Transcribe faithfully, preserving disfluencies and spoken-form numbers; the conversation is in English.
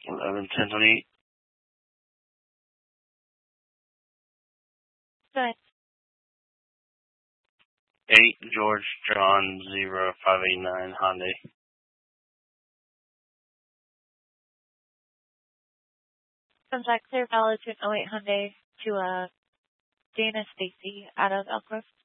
eleven ten twenty-eight. Good. eight George John zero five eight nine Hyundai. Contact clear valid to oh eight Hyundai to uh, Dana Stacy out of Elk Grove.